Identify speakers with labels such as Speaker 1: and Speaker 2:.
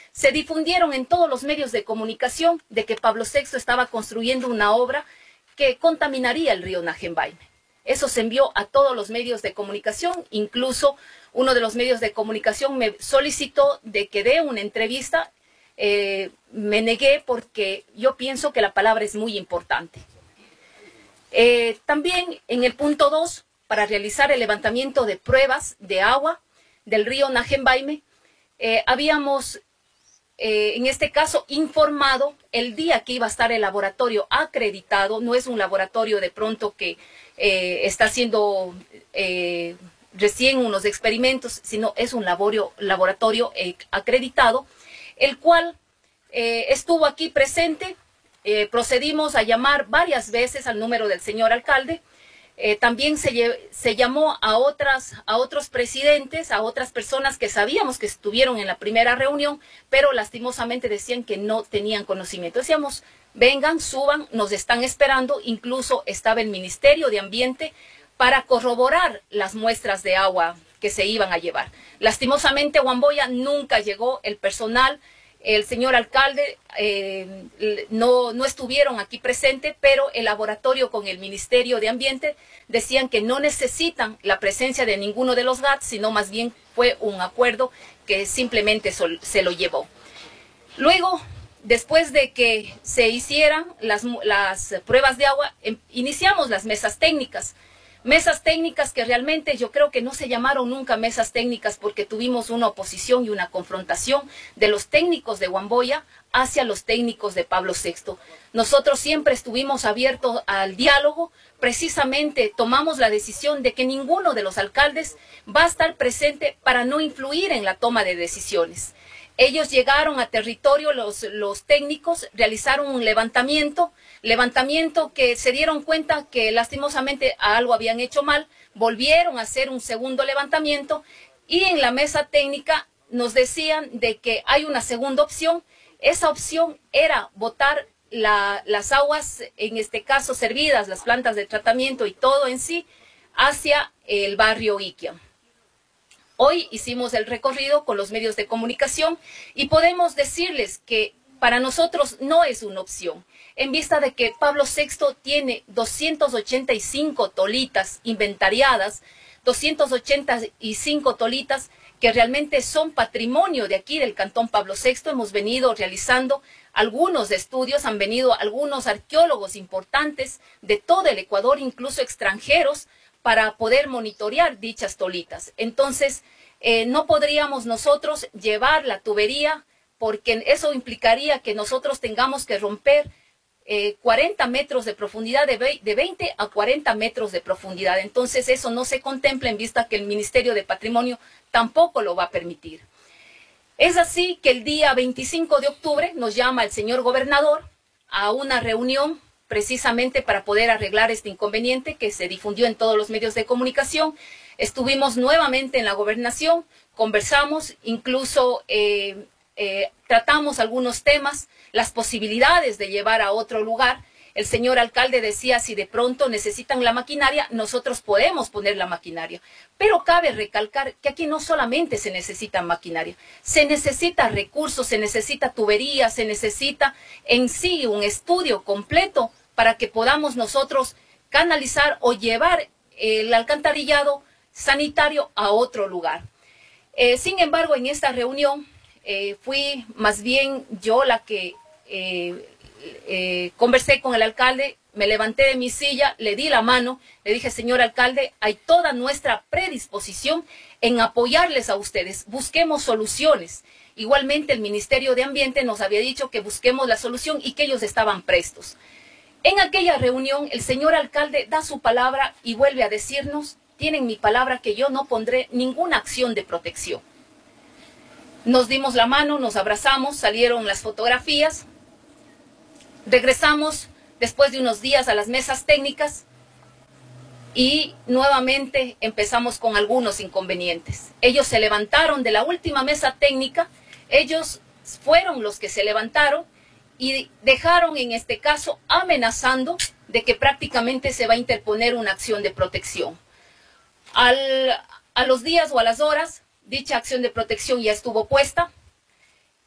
Speaker 1: se difundieron en todos los medios de comunicación de que Pablo VI estaba construyendo una obra que contaminaría el río Najembaime. Eso se envió a todos los medios de comunicación, incluso uno de los medios de comunicación me solicitó de que dé una entrevista. Me negué porque yo pienso que la palabra es muy importante. También en el punto 2, para realizar el levantamiento de pruebas de agua del río Najembaime, habíamos en este caso informado el día que iba a estar el laboratorio acreditado. No es un laboratorio de pronto que está haciendo recién unos experimentos, sino es un laboratorio acreditado, el cual estuvo aquí presente. Procedimos a llamar varias veces al número del señor alcalde. También se llamó a otros presidentes, a otras personas que sabíamos que estuvieron en la primera reunión, pero lastimosamente decían que no tenían conocimiento. Decíamos, vengan, suban, nos están esperando. Incluso estaba el Ministerio de Ambiente para corroborar las muestras de agua que se iban a llevar. Lastimosamente, Huamboya nunca llegó el personal. El señor alcalde no estuvieron aquí presentes, pero el laboratorio con el Ministerio de Ambiente decían que no necesitan la presencia de ninguno de los GAT, sino más bien fue un acuerdo que simplemente se lo llevó. Luego, después de que se hicieran las pruebas de agua, iniciamos las mesas técnicas. Mesas técnicas que realmente yo creo que no se llamaron nunca mesas técnicas porque tuvimos una oposición y una confrontación de los técnicos de Huamboya hacia los técnicos de Pablo VI. Nosotros siempre estuvimos abiertos al diálogo. Precisamente tomamos la decisión de que ninguno de los alcaldes va a estar presente para no influir en la toma de decisiones. Ellos llegaron a territorio, los técnicos realizaron un levantamiento que se dieron cuenta que lastimosamente algo habían hecho mal, volvieron a hacer un segundo levantamiento y en la mesa técnica nos decían de que hay una segunda opción. Esa opción era botar las aguas, en este caso servidas, las plantas de tratamiento y todo en sí, hacia el barrio Iquia. Hoy hicimos el recorrido con los medios de comunicación y podemos decirles que para nosotros no es una opción, en vista de que Pablo VI tiene 285 tolitas inventariadas, 285 tolitas que realmente son patrimonio de aquí del Cantón Pablo VI. Hemos venido realizando algunos estudios, han venido algunos arqueólogos importantes de todo el Ecuador, incluso extranjeros, para poder monitorear dichas tolitas. Entonces, no podríamos nosotros llevar la tubería porque eso implicaría que nosotros tengamos que romper 40 metros de profundidad, de 20 a 40 metros de profundidad. Entonces, eso no se contempla en vista que el Ministerio de Patrimonio tampoco lo va a permitir. Es así que el día 25 de octubre nos llama el señor gobernador a una reunión precisamente para poder arreglar este inconveniente que se difundió en todos los medios de comunicación. Estuvimos nuevamente en la gobernación, conversamos, incluso tratamos algunos temas, las posibilidades de llevar a otro lugar. El señor alcalde decía, si de pronto necesitan la maquinaria, nosotros podemos poner la maquinaria. Pero cabe recalcar que aquí no solamente se necesita maquinaria, se necesita recursos, se necesita tuberías, se necesita en sí un estudio completo para que podamos nosotros canalizar o llevar el alcantarillado sanitario a otro lugar. Sin embargo, en esta reunión fui más bien yo la que conversé con el alcalde, me levanté de mi silla, le di la mano, le dije, señor alcalde, hay toda nuestra predisposición en apoyarles a ustedes, busquemos soluciones. Igualmente el Ministerio de Ambiente nos había dicho que busquemos la solución y que ellos estaban prestos. En aquella reunión el señor alcalde da su palabra y vuelve a decirnos, tienen mi palabra que yo no pondré ninguna acción de protección. Nos dimos la mano, nos abrazamos, salieron las fotografías. Regresamos después de unos días a las mesas técnicas y nuevamente empezamos con algunos inconvenientes. Ellos se levantaron de la última mesa técnica, ellos fueron los que se levantaron y dejaron en este caso amenazando de que prácticamente se va a interponer una acción de protección. A los días o a las horas, dicha acción de protección ya estuvo puesta.